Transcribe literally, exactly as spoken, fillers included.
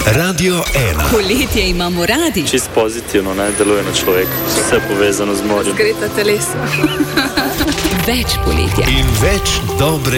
Radio ena. Poletje imamo radi. Čist pozitivno, ne, deluje na človeka. Vse povezano z morjem. Zgreta telesa. Več poletja. In več dobre